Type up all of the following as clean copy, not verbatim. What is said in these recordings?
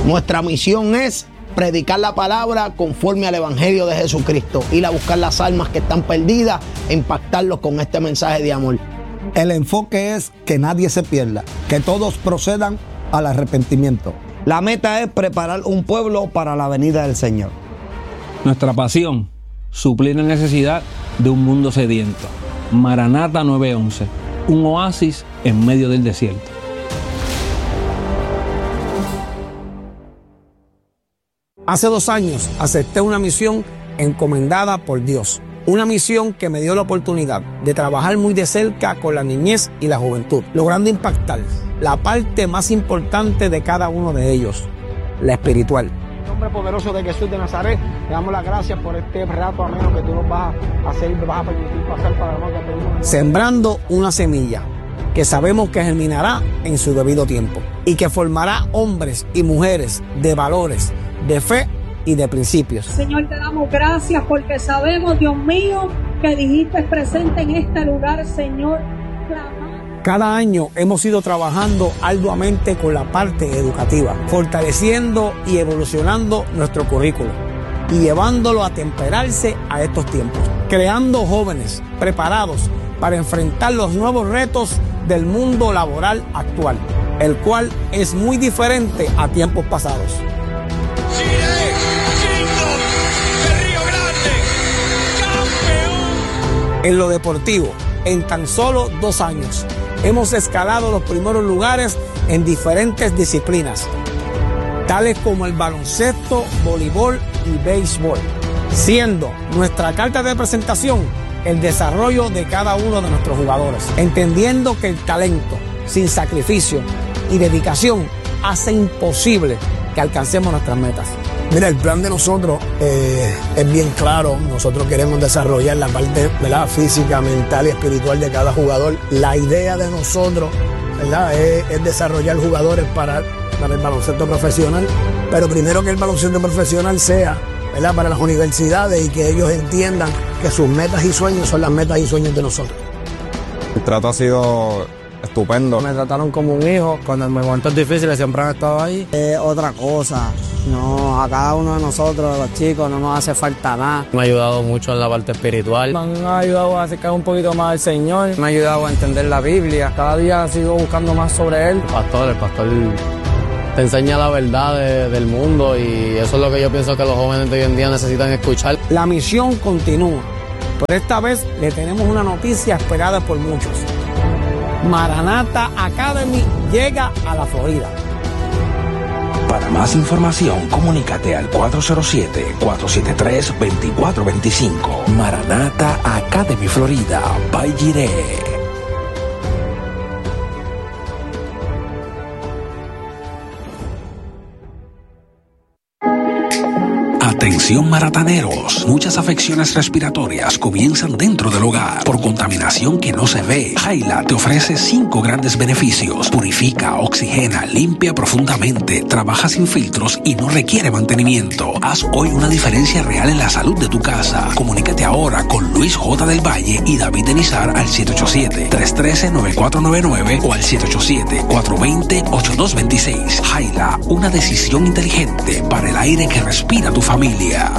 Nuestra misión es predicar la palabra conforme al Evangelio de Jesucristo, ir a buscar las almas que están perdidas e impactarlos con este mensaje de amor. El enfoque es que nadie se pierda, que todos procedan al arrepentimiento. La meta es preparar un pueblo para la venida del Señor. Nuestra pasión, suplir la necesidad de un mundo sediento. Maranata 911, un oasis en medio del desierto. Hace 2 años acepté una misión encomendada por Dios. Una misión que me dio la oportunidad de trabajar muy de cerca con la niñez y la juventud, logrando impactar la parte más importante de cada uno de ellos, la espiritual. En nombre poderoso de Jesús de Nazaret, le damos las gracias por este rato ameno que tú nos vas a hacer y nos vas a permitir pasar para nosotros. Sembrando una semilla que sabemos que germinará en su debido tiempo y que formará hombres y mujeres de valores, de fe y de principios. Señor, te damos gracias porque sabemos, Dios mío, que dijiste presente en este lugar, Señor. Cada año hemos ido trabajando arduamente con la parte educativa, fortaleciendo y evolucionando nuestro currículo y llevándolo a temperarse a estos tiempos, creando jóvenes preparados para enfrentar los nuevos retos del mundo laboral actual, el cual es muy diferente a tiempos pasados. En lo deportivo, en tan solo 2 años, hemos escalado los primeros lugares en diferentes disciplinas, tales como el baloncesto, voleibol y béisbol, siendo nuestra carta de presentación el desarrollo de cada uno de nuestros jugadores, entendiendo que el talento, sin sacrificio y dedicación, hace imposible que alcancemos nuestras metas. Mira, el plan de nosotros es bien claro. Nosotros queremos desarrollar la parte, ¿verdad?, física, mental y espiritual de cada jugador. La idea de nosotros, ¿verdad?, es desarrollar jugadores para el baloncesto profesional, pero primero que el baloncesto profesional sea, ¿verdad?, para las universidades y que ellos entiendan que sus metas y sueños son las metas y sueños de nosotros. El trato ha sido estupendo. Me trataron como un hijo. Cuando en momentos difíciles siempre han estado ahí. Otra cosa, no, a cada uno de nosotros, los chicos, no nos hace falta nada. Me ha ayudado mucho en la parte espiritual. Me han ayudado a acercar un poquito más al Señor. Me ha ayudado a entender la Biblia. Cada día sigo buscando más sobre Él. El pastor te enseña la verdad del mundo y eso es lo que yo pienso que los jóvenes de hoy en día necesitan escuchar. La misión continúa, pero esta vez le tenemos una noticia esperada por muchos. Maranata Academy llega a la Florida. Para más información, comunícate al 407-473-2425. Maranata Academy Florida, by Jireh. Atención marataneros, muchas afecciones respiratorias comienzan dentro del hogar por contaminación que no se ve. Jaila te ofrece 5 grandes beneficios. Purifica, oxigena, limpia profundamente, trabaja sin filtros y no requiere mantenimiento. Haz hoy una diferencia real en la salud de tu casa. Comunícate ahora con Luis J. del Valle y David Denizar al 787-313-9499 o al 787-420-8226. Jaila, una decisión inteligente para el aire que respira tu familia.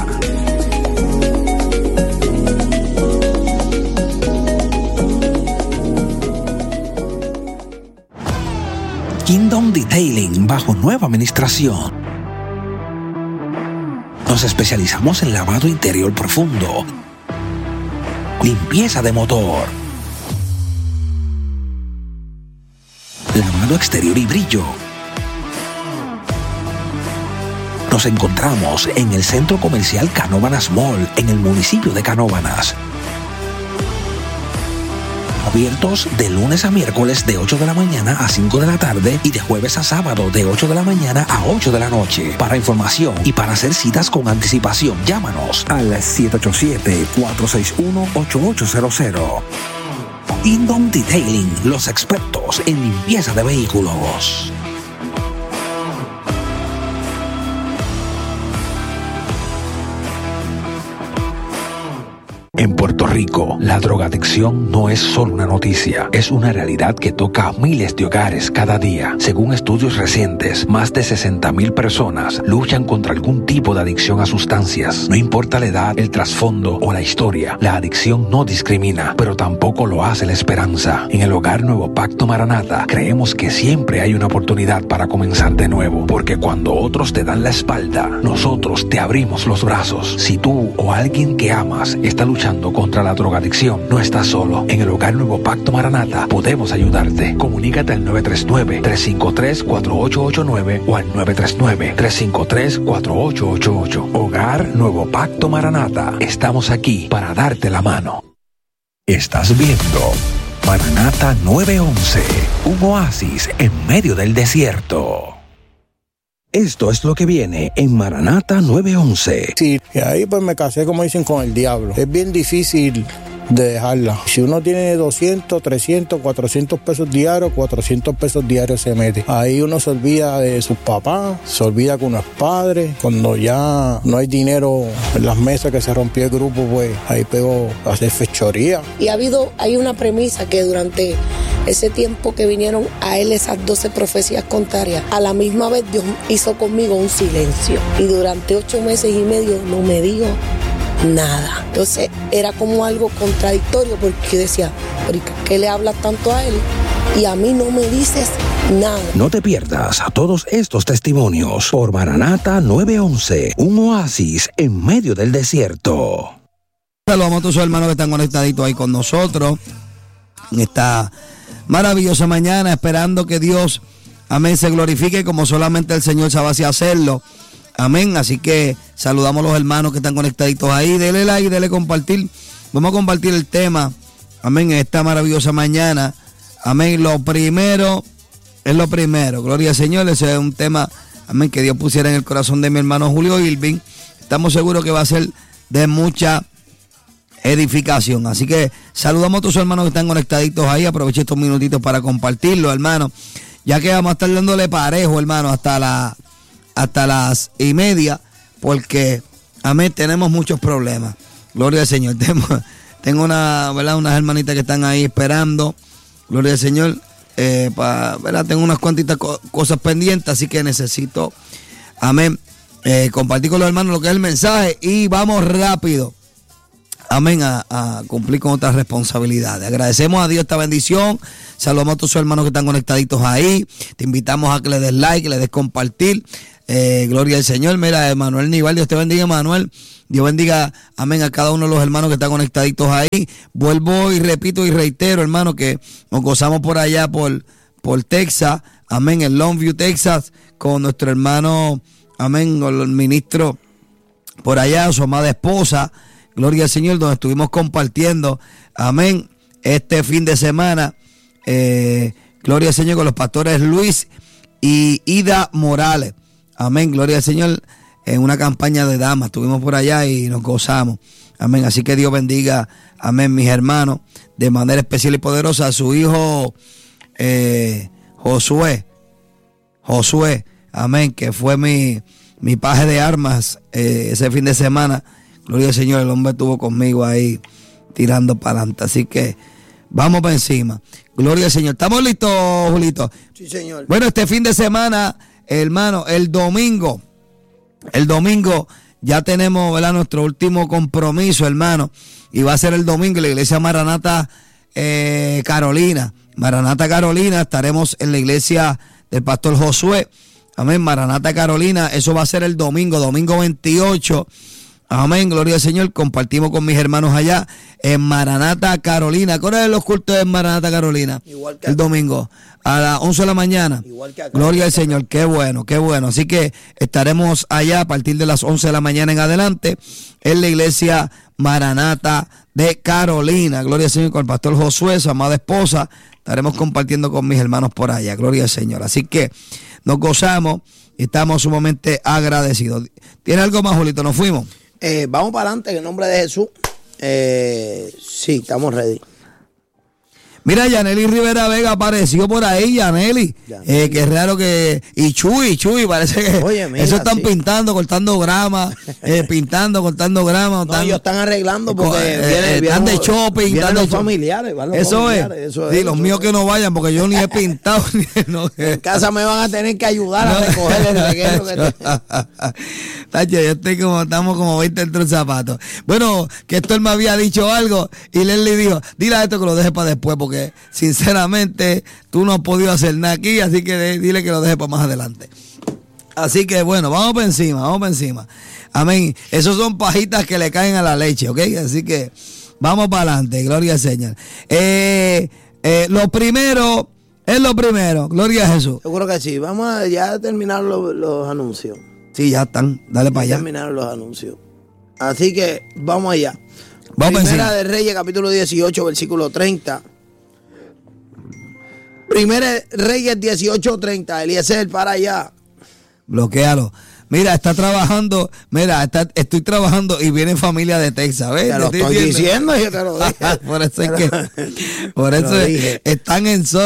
Kingdom Detailing bajo nueva administración. Nos especializamos en lavado interior profundo, limpieza de motor, lavado exterior y brillo. Nos encontramos en el Centro Comercial Canóvanas Mall, en el municipio de Canóvanas. Abiertos de lunes a miércoles de 8 de la mañana a 5 de la tarde y de jueves a sábado de 8 de la mañana a 8 de la noche. Para información y para hacer citas con anticipación, llámanos al 787-461-8800. Kingdom Detailing, los expertos en limpieza de vehículos. En Puerto Rico, la drogadicción no es solo una noticia, es una realidad que toca a miles de hogares cada día. Según estudios recientes, más de 60,000 personas luchan contra algún tipo de adicción a sustancias. No importa la edad, el trasfondo o la historia, la adicción no discrimina, pero tampoco lo hace la esperanza. En el Hogar Nuevo Pacto Maranata, creemos que siempre hay una oportunidad para comenzar de nuevo, porque cuando otros te dan la espalda, nosotros te abrimos los brazos. Si tú o alguien que amas está luchando contra la drogadicción, no estás solo. En el Hogar Nuevo Pacto Maranata podemos ayudarte. Comunícate al 939-353-4889 o al 939-353-4888. Hogar Nuevo Pacto Maranata. Estamos aquí para darte la mano. Estás viendo Maranata 911, un oasis en medio del desierto. Esto es lo que viene en Maranata 911. Sí, y ahí pues me casé, como dicen, con el diablo. Es bien difícil de dejarla. Si uno tiene 200, 300, 400 pesos diarios, 400 pesos diarios se mete. Ahí uno se olvida de sus papás, se olvida que uno es padre. Cuando ya no hay dinero en las mesas, que se rompió el grupo, pues ahí pegó a hacer fechoría. Y hay una premisa que durante ese tiempo que vinieron a él esas 12 profecías contrarias, a la misma vez Dios hizo conmigo un silencio. Y durante 8 meses y medio no me dijo nada. Entonces era como algo contradictorio, porque decía, ¿por qué le hablas tanto a él y a mí no me dices nada? No te pierdas a todos estos testimonios por Maranata 911, un oasis en medio del desierto. Saludamos a todos los hermanos que están conectaditos ahí con nosotros en esta maravillosa mañana, esperando que Dios, amén, se glorifique como solamente el Señor sabe así hacerlo. Amén. Así que saludamos a los hermanos que están conectaditos ahí. Dele like, dele compartir. Vamos a compartir el tema. Amén. Esta maravillosa mañana. Amén. Lo primero es lo primero. Gloria al Señor. Ese es un tema, amén, que Dios pusiera en el corazón de mi hermano Julio Irving. Estamos seguros que va a ser de mucha edificación. Así que saludamos a todos los hermanos que están conectaditos ahí. Aproveche estos minutitos para compartirlo, hermano. Ya que vamos a estar dándole parejo, hermano, hasta las 1:30, porque, amén, tenemos muchos problemas. Gloria al Señor. Tengo unas hermanitas que están ahí esperando. Gloria al Señor. Tengo unas cuantitas cosas pendientes, así que necesito, amén, compartir con los hermanos lo que es el mensaje y vamos rápido, amén, a cumplir con otras responsabilidades. Agradecemos a Dios esta bendición. Saludamos a todos sus hermanos que están conectaditos ahí. Te invitamos a que le des like, que le des compartir. Gloria al Señor. Mira, Emanuel Nival, Dios te bendiga, Emanuel. Dios bendiga, amén, a cada uno de los hermanos que están conectaditos ahí. Vuelvo y repito y reitero, hermano, que nos gozamos por allá, por Texas, amén, en Longview, Texas, con nuestro hermano, amén, con el ministro por allá, su amada esposa. Gloria al Señor, donde estuvimos compartiendo, amén, este fin de semana. Gloria al Señor, con los pastores Luis y Ida Morales. Amén, gloria al Señor, en una campaña de damas. Estuvimos por allá y nos gozamos. Amén, así que Dios bendiga, amén, mis hermanos, de manera especial y poderosa a su hijo Josué, amén, que fue mi paje de armas ese fin de semana. Gloria al Señor, el hombre estuvo conmigo ahí tirando para adelante. Así que vamos para encima. Gloria al Señor. ¿Estamos listos, Julito? Sí, señor. Bueno, este fin de semana, hermano, el domingo ya tenemos, ¿verdad?, nuestro último compromiso, hermano. Y va a ser el domingo en la iglesia Maranata Carolina. Maranata Carolina, estaremos en la iglesia del pastor Josué. Amén, Maranata Carolina, eso va a ser el domingo 28. Amén, gloria al Señor. Compartimos con mis hermanos allá en Maranata Carolina. ¿Cuáles son los cultos en Maranata Carolina? Igual que el domingo a las 11 de la mañana. Igual que acá. Gloria al Señor, qué bueno, qué bueno. Así que estaremos allá a partir de las 11 de la mañana en adelante en la iglesia Maranata de Carolina. Gloria al Señor, con el pastor Josué, su amada esposa. Estaremos compartiendo con mis hermanos por allá. Gloria al Señor. Así que nos gozamos y estamos sumamente agradecidos. ¿Tiene algo más, Julito? ¿Nos fuimos? Vamos para adelante en el nombre de Jesús. Sí, estamos ready. Mira, Yaneli Rivera Vega apareció por ahí, Yaneli. Que es raro que... Y Chuy, parece que... Oye, mira, eso están sí. pintando, cortando grama, cortando grama. No, ellos están arreglando porque están de shopping. Vienen los familiares. Van los eso familiares, es. Eso Sí, es. los míos que no vayan porque yo ni he pintado. En casa me van a tener que ayudar a recoger el reguero que Tacho, estamos como 20 dentro del zapato. Bueno, que esto él me había dicho algo y Leslie dijo, dile a esto que lo deje para después porque sinceramente tú no has podido hacer nada aquí, así que dile que lo deje para más adelante. Así que bueno, vamos para encima. Amén. Esos son pajitas que le caen a la leche, ¿ok? Así que vamos para adelante, gloria al Señor. Lo primero, gloria a Jesús. Seguro que sí. Vamos a ya terminar los anuncios. Sí, ya están, dale para allá. Terminaron los anuncios. Así que vamos allá. Vamos Primera de Reyes, capítulo 18, versículo 30. Primera de Reyes 18:30. Eliezer, para allá. Bloquéalo. Mira, estoy trabajando y viene familia de Texas, ¿ves? Te lo estoy diciendo, yo te lo dije. Por eso es que, por eso están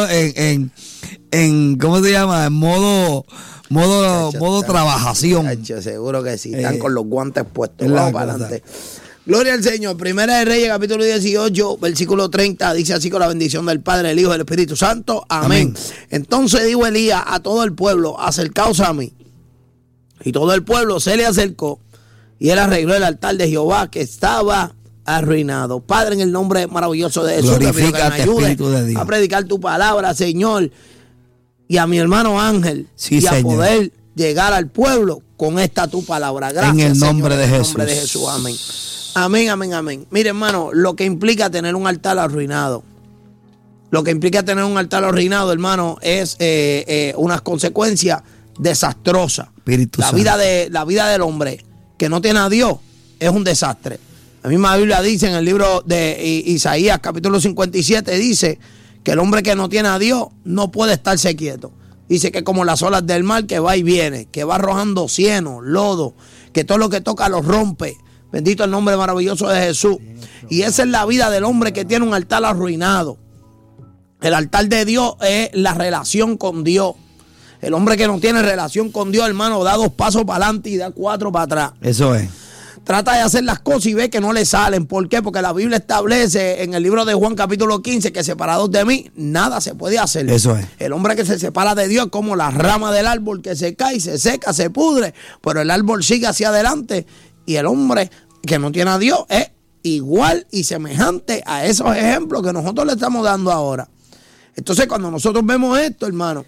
en ¿cómo se llama? En modo trabajación. Chacho, seguro que sí, están con los guantes puestos. Vamos para adelante. Gloria al Señor. Primera de Reyes, capítulo 18, versículo 30, dice así: con la bendición del Padre, del Hijo y del Espíritu Santo. Amén. Entonces dijo Elías a todo el pueblo: acercaos a mí. Y todo el pueblo se le acercó y él arregló el altar de Jehová que estaba arruinado. Padre, en el nombre maravilloso de Jesús, te pido que me ayude a predicar tu palabra, Señor, y a mi hermano Ángel, sí, y Señor, a poder llegar al pueblo con esta tu palabra. Gracias, en el nombre, Señor, de, en el Jesús. nombre de Jesús. Amén. Amén, amén, amén. Mire, hermano, lo que implica tener un altar arruinado. Lo que implica tener un altar arruinado, hermano, es unas consecuencias desastrosas. La vida del hombre que no tiene a Dios es un desastre. La misma Biblia dice en el libro de Isaías, capítulo 57, dice que el hombre que no tiene a Dios no puede estarse quieto. Dice que como las olas del mar que va y viene, que va arrojando cieno, lodo, que todo lo que toca lo rompe. Bendito el nombre maravilloso de Jesús. Y esa es la vida del hombre que tiene un altar arruinado. El altar de Dios es la relación con Dios. El hombre que no tiene relación con Dios, hermano, da 2 pasos para adelante y da 4 para atrás. Eso es. Trata de hacer las cosas y ve que no le salen. ¿Por qué? Porque la Biblia establece en el libro de Juan capítulo 15 que separados de mí, nada se puede hacer. Eso es. El hombre que se separa de Dios es como la rama del árbol que se cae, se seca, se pudre, pero el árbol sigue hacia adelante. Y el hombre que no tiene a Dios es igual y semejante a esos ejemplos que nosotros le estamos dando ahora. Entonces, cuando nosotros vemos esto, hermano,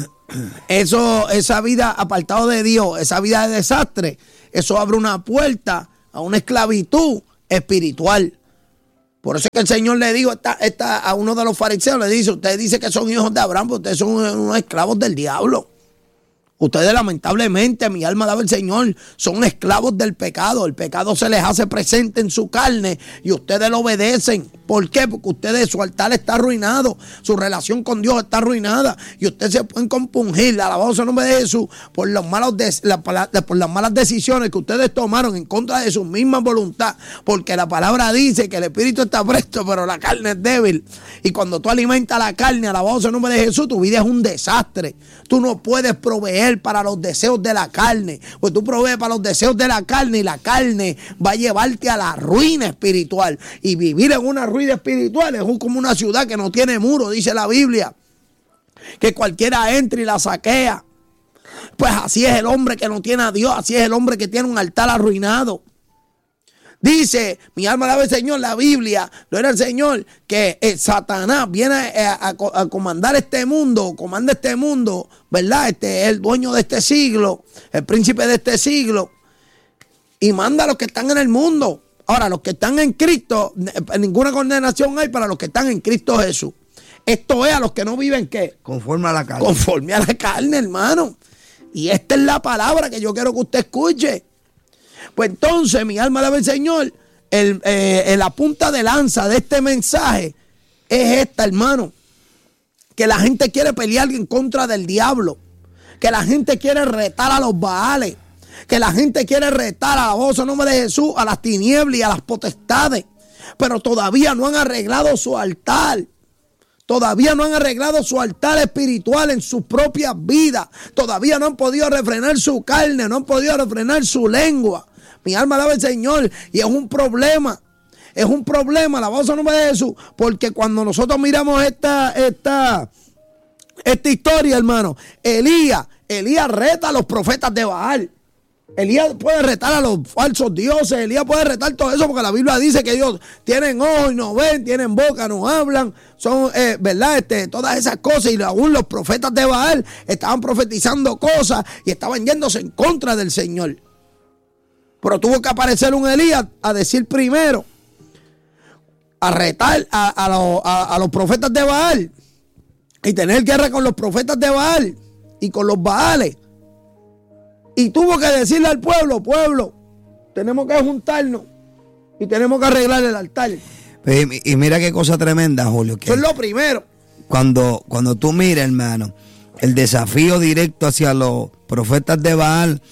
esa vida apartado de Dios, esa vida de desastre, eso abre una puerta a una esclavitud espiritual. Por eso es que el Señor le dijo a uno de los fariseos, le dice: ustedes dicen que son hijos de Abraham, pero ustedes son unos esclavos del diablo. Ustedes lamentablemente, mi alma daba el Señor, son esclavos del pecado. El pecado se les hace presente en su carne y ustedes lo obedecen. ¿Por qué? Porque su altar está arruinado, su relación con Dios está arruinada y ustedes se pueden compungir, alabado sea el nombre de Jesús, por las malas decisiones que ustedes tomaron en contra de su misma voluntad. Porque la palabra dice que el espíritu está presto, pero la carne es débil. Y cuando tú alimentas la carne, alabado sea el nombre de Jesús, tu vida es un desastre. Tú no puedes proveer para los deseos de la carne, pues tú provees para los deseos de la carne y la carne va a llevarte a la ruina espiritual. Y vivir en una ruina espiritual es como una ciudad que no tiene muro, dice la Biblia, que cualquiera entra y la saquea. Pues así es el hombre que no tiene a Dios, así es el hombre que tiene un altar arruinado. Dice, mi alma alaba al Señor, la Biblia, gloria al Señor, que Satanás viene a comandar este mundo, comanda este mundo, ¿verdad? Es el dueño de este siglo, el príncipe de este siglo, y manda a los que están en el mundo. Ahora, los que están en Cristo, ninguna condenación hay para los que están en Cristo Jesús. Esto es a los que no viven, ¿qué? Conforme a la carne. Conforme a la carne, hermano. Y esta es la palabra que yo quiero que usted escuche. Pues entonces, mi alma alaba al Señor, la punta de lanza de este mensaje es esta, hermano. Que la gente quiere pelear en contra del diablo. Que la gente quiere retar a los baales. Que la gente quiere retar a la voz en nombre de Jesús, a las tinieblas y a las potestades. Pero todavía no han arreglado su altar. todavía no han arreglado su altar espiritual en sus propias vidas. Todavía no han podido refrenar su carne, no han podido refrenar su lengua. Mi alma alaba al Señor y es un problema. Es un problema, alabado el nombre de Jesús, porque cuando nosotros miramos esta historia, hermano, Elías reta a los profetas de Baal. Elías puede retar a los falsos dioses, Elías puede retar todo eso, porque la Biblia dice que ellos tienen ojos y no ven, tienen boca, no hablan, son, ¿verdad? Todas esas cosas, y aún los profetas de Baal estaban profetizando cosas y estaban yéndose en contra del Señor. Pero tuvo que aparecer un Elías a decir primero, a retar a los profetas de Baal y tener guerra con los profetas de Baal y con los Baales. Y tuvo que decirle al pueblo, tenemos que juntarnos y tenemos que arreglar el altar. Y mira qué cosa tremenda, Julio. Que eso es lo primero. Cuando tú miras, hermano, el desafío directo hacia los profetas de Baal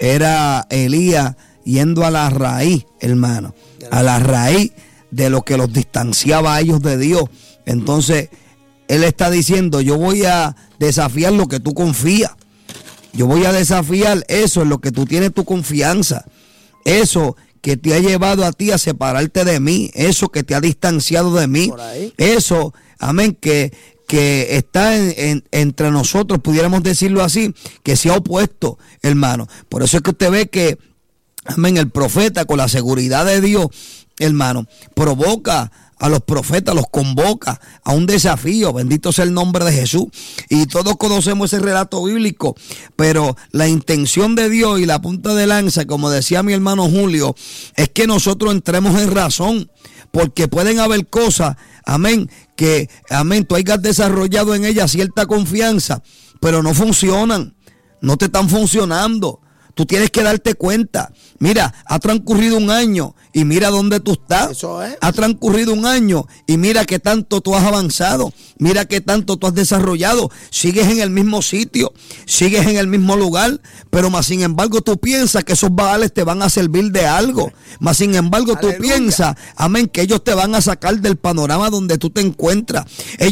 era Elías yendo a la raíz, hermano, a la raíz de lo que los distanciaba a ellos de Dios. Entonces, él está diciendo, yo voy a desafiar lo que tú confías. Yo voy a desafiar eso en lo que tú tienes tu confianza. Eso que te ha llevado a ti a separarte de mí. Eso que te ha distanciado de mí. Eso, amén, que está entre nosotros, pudiéramos decirlo así, que se ha opuesto, hermano. Por eso es que usted ve que, amén, el profeta con la seguridad de Dios, hermano, provoca a los profetas, los convoca a un desafío. Bendito sea el nombre de Jesús. Y todos conocemos ese relato bíblico, pero la intención de Dios y la punta de lanza, como decía mi hermano Julio, es que nosotros entremos en razón, porque pueden haber cosas, amén, que, amén, tú hayas desarrollado en ellas cierta confianza, pero no funcionan, no te están funcionando. Tú tienes que darte cuenta. Mira, ha transcurrido un año y mira dónde tú estás. Eso es. Ha transcurrido un año y mira qué tanto tú has avanzado. Mira qué tanto tú has desarrollado. Sigues en el mismo sitio, sigues en el mismo lugar, pero más sin embargo tú piensas que esos Baales te van a servir de algo. Más sin embargo tú piensas, amén, que ellos te van a sacar del panorama donde tú te encuentras.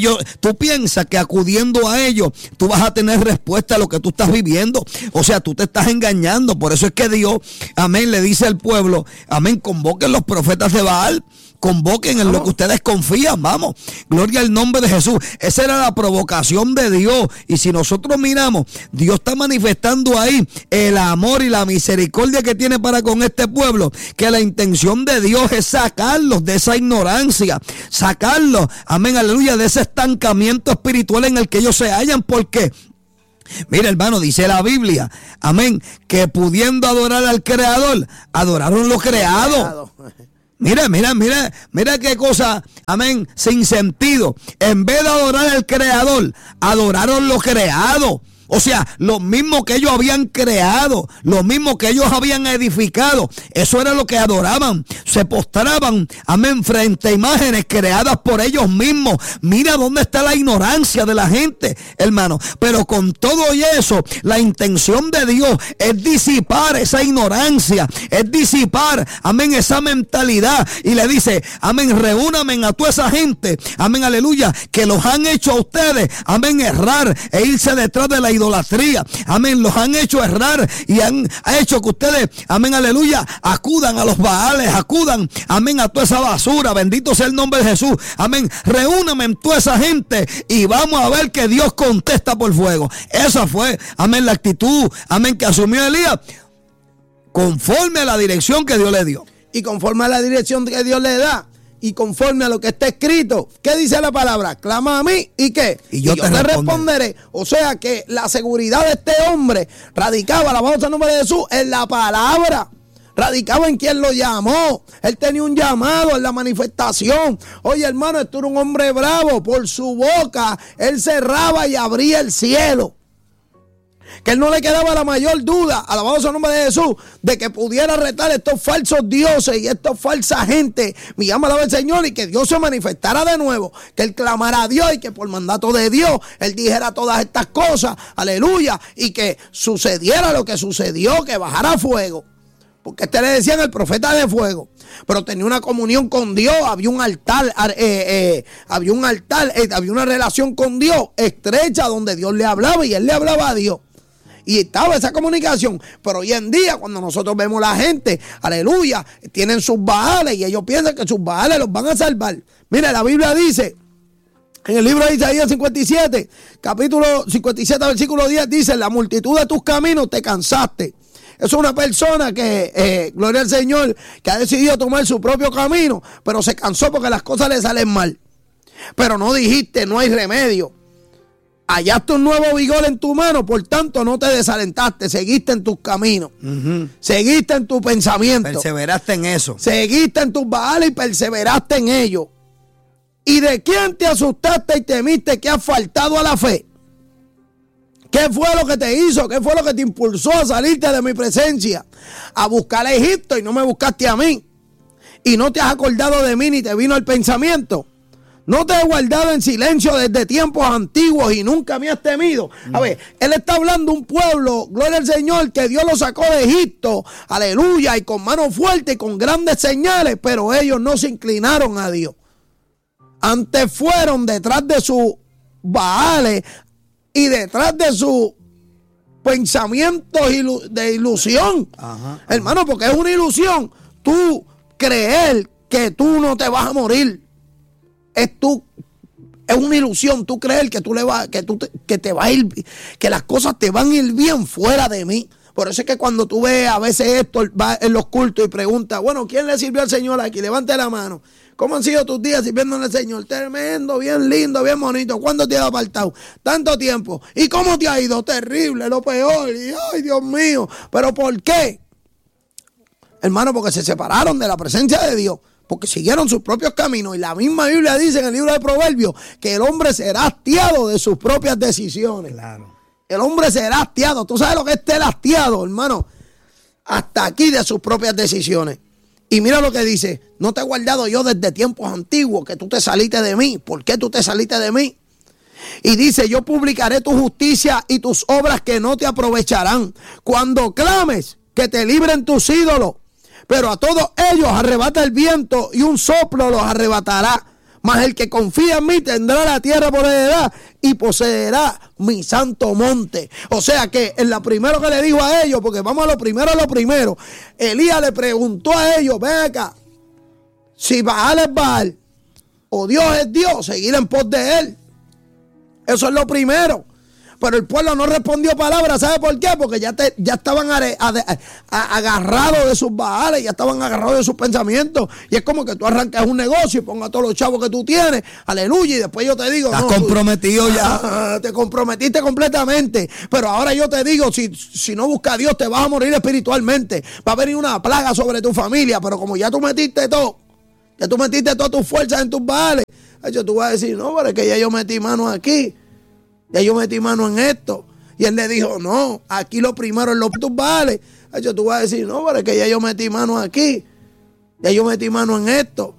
Tú piensas que acudiendo a ellos tú vas a tener respuesta a lo que tú estás viviendo. O sea, tú te estás engañando. Por eso es que Dios, amén, le dice al pueblo, amén, convoquen los profetas de Baal, convoquen en lo que ustedes confían, vamos, gloria al nombre de Jesús. Esa era la provocación de Dios. Y si nosotros miramos, Dios está manifestando ahí el amor y la misericordia que tiene para con este pueblo, que la intención de Dios es sacarlos de esa ignorancia, sacarlos, amén, aleluya, de ese estancamiento espiritual en el que ellos se hallan. Porque mira, hermano, dice la Biblia, amén, que pudiendo adorar al Creador, adoraron lo creado. Mira qué cosa, amén, sin sentido. En vez de adorar al Creador, adoraron lo creado. O sea, lo mismo que ellos habían creado, lo mismo que ellos habían edificado, eso era lo que adoraban. Se postraban, amén, frente a imágenes creadas por ellos mismos. Mira dónde está la ignorancia de la gente, hermano. Pero con todo y eso, la intención de Dios es disipar esa ignorancia, es disipar, amén, esa mentalidad. Y le dice, amén, reúnamen a toda esa gente, amén, aleluya, que los han hecho a ustedes, amén, errar e irse detrás de la idolatría, amén, los han hecho errar y han hecho que ustedes, amén, aleluya, acudan a los Baales, acudan, amén, a toda esa basura. Bendito sea el nombre de Jesús, amén. Reúname en toda esa gente y vamos a ver que Dios contesta por fuego. Esa fue, amén, la actitud, amén, que asumió Elías conforme a la dirección que Dios le dio. Y conforme a la dirección que Dios le da, y conforme a lo que está escrito, ¿qué dice la palabra? Clama a mí, ¿y qué? Y yo te responderé. O sea que la seguridad de este hombre radicaba, alabado sea el nombre de Jesús, en la palabra. Radicaba en quien lo llamó. Él tenía un llamado en la manifestación. Oye, hermano, esto era un hombre bravo. Por su boca él cerraba y abría el cielo. Que él no le quedaba la mayor duda, alabado sea el nombre de Jesús, de que pudiera retar estos falsos dioses y esta falsa gente. Mi alma alaba al Señor, y que Dios se manifestara de nuevo, que él clamara a Dios y que por mandato de Dios él dijera todas estas cosas, aleluya, y que sucediera lo que sucedió, que bajara fuego. porque le decían el profeta de fuego, pero tenía una comunión con Dios, había un altar, había una relación con Dios estrecha donde Dios le hablaba y él le hablaba a Dios. Y estaba esa comunicación. Pero hoy en día, cuando nosotros vemos la gente, aleluya, tienen sus baales y ellos piensan que sus baales los van a salvar. Mira, la Biblia dice, en el libro de Isaías 57, capítulo 57, versículo 10, dice: la multitud de tus caminos te cansaste. Eso es una persona que, gloria al Señor, que ha decidido tomar su propio camino, pero se cansó porque las cosas le salen mal. Pero no dijiste, no hay remedio. Hallaste un nuevo vigor en tu mano, por tanto no te desalentaste, seguiste en tus caminos, seguiste en tu pensamiento, perseveraste en eso, seguiste en tus baales y perseveraste en ello. ¿Y de quién te asustaste y temiste que has faltado a la fe? ¿Qué fue lo que te hizo? ¿Qué fue lo que te impulsó a salirte de mi presencia? A buscar a Egipto y no me buscaste a mí. Y no te has acordado de mí ni te vino el pensamiento. No te he guardado en silencio desde tiempos antiguos y nunca me has temido. A ver, él está hablando de un pueblo, gloria al Señor, que Dios lo sacó de Egipto, aleluya, y con mano fuerte y con grandes señales, pero ellos no se inclinaron a Dios. Antes fueron detrás de sus baales y detrás de sus pensamientos de ilusión. Hermano, porque es una ilusión tú creer que tú no te vas a morir. Es una ilusión tú creer que que te va a ir, que las cosas te van a ir bien fuera de mí. Por eso es que cuando tú ves a veces esto, va en los cultos y pregunta, bueno, ¿quién le sirvió al Señor aquí? Levante la mano. ¿Cómo han sido tus días sirviéndole al Señor? Tremendo, bien lindo, bien bonito. ¿Cuándo te has apartado? Tanto tiempo. ¿Y cómo te ha ido? Terrible, lo peor. Y, ay, Dios mío. ¿Pero por qué? Hermano, porque se separaron de la presencia de Dios. Porque siguieron sus propios caminos. Y la misma Biblia dice en el libro de Proverbios que el hombre será hastiado de sus propias decisiones. Claro. El hombre será hastiado. ¿Tú sabes lo que es estar hastiado, hermano? Hasta aquí de sus propias decisiones. Y mira lo que dice: no te he guardado yo desde tiempos antiguos que tú te saliste de mí. ¿Por qué tú te saliste de mí? Y dice: yo publicaré tu justicia y tus obras que no te aprovecharán. Cuando clames, que te libren tus ídolos. Pero a todos ellos arrebata el viento y un soplo los arrebatará. Mas el que confía en mí tendrá la tierra por heredad y poseerá mi santo monte. O sea que en lo primero que le dijo a ellos, porque vamos a lo primero, Elías le preguntó a ellos: ven acá, si Baal es Baal o Dios es Dios, seguir en pos de él. Eso es lo primero. Pero el pueblo no respondió palabra. ¿Sabe por qué? Porque ya estaban agarrados de sus baales, ya estaban agarrados de sus pensamientos. Y es como que tú arrancas un negocio y pongas todos los chavos que tú tienes, aleluya, y después yo te digo: estás comprometido ya. Te comprometiste completamente. Pero ahora yo te digo, si no buscas a Dios, te vas a morir espiritualmente. Va a venir una plaga sobre tu familia. Pero como ya tú metiste todo, ya tú metiste todas tus fuerzas en tus baales, tú vas a decir: no, pero es que ya yo metí mano aquí. Ya yo metí mano en esto. Y él le dijo: no, aquí lo primero es tus baales. Tú vas a decir: no, pero es que ya yo metí mano aquí. Ya yo metí mano en esto.